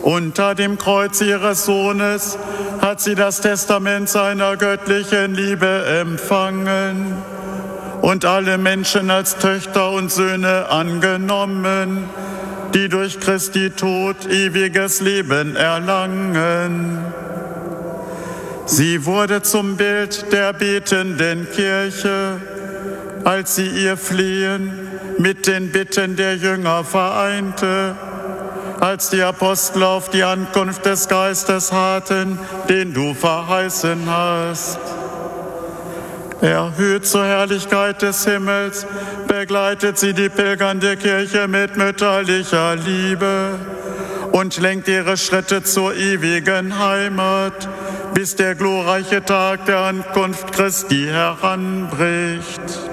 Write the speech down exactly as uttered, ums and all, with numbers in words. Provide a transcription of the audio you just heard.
Unter dem Kreuz ihres Sohnes hat sie das Testament seiner göttlichen Liebe empfangen und alle Menschen als Töchter und Söhne angenommen, die durch Christi Tod ewiges Leben erlangen. Sie wurde zum Bild der betenden Kirche, als sie ihr Flehen mit den Bitten der Jünger vereinte, als die Apostel auf die Ankunft des Geistes harrten, den du verheißen hast. Erhöht zur Herrlichkeit des Himmels, begleitet sie die pilgernde Kirche mit mütterlicher Liebe und lenkt ihre Schritte zur ewigen Heimat, bis der glorreiche Tag der Ankunft Christi heranbricht.